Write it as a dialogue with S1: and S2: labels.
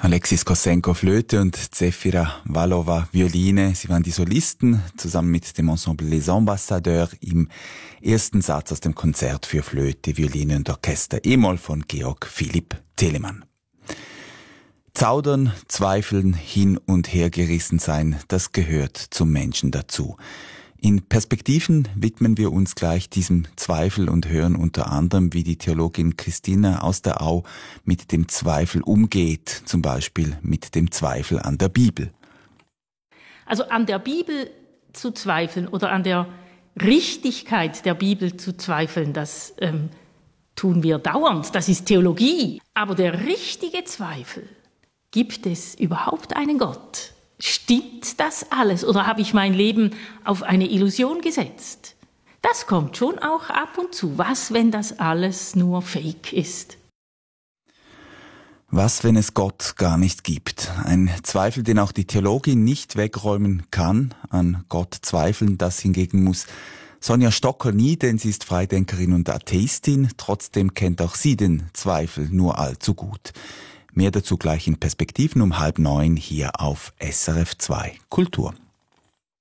S1: Alexis Kosenko Flöte und Zefira Valova Violine. Sie waren die Solisten zusammen mit dem Ensemble Les Ambassadeurs im ersten Satz aus dem Konzert für Flöte, Violine und Orchester E-Moll von Georg Philipp Telemann. Zaudern, zweifeln, hin und her gerissen sein, das gehört zum Menschen dazu. In Perspektiven widmen wir uns gleich diesem Zweifel und hören unter anderem, wie die Theologin Christina aus der Au mit dem Zweifel umgeht, zum Beispiel mit dem Zweifel an der Bibel.
S2: Also an der Bibel zu zweifeln oder an der Richtigkeit der Bibel zu zweifeln, das tun wir dauernd, das ist Theologie. Aber der richtige Zweifel, gibt es überhaupt einen Gott? Stimmt das alles oder habe ich mein Leben auf eine Illusion gesetzt? Das kommt schon auch ab und zu. Was, wenn das alles nur Fake ist?
S1: Was, wenn es Gott gar nicht gibt? Ein Zweifel, den auch die Theologin nicht wegräumen kann. An Gott zweifeln, das hingegen muss Sonja Stocker nie, denn sie ist Freidenkerin und Atheistin. Trotzdem kennt auch sie den Zweifel nur allzu gut. Mehr dazu gleich in Perspektiven um 8:30 hier auf SRF 2 Kultur.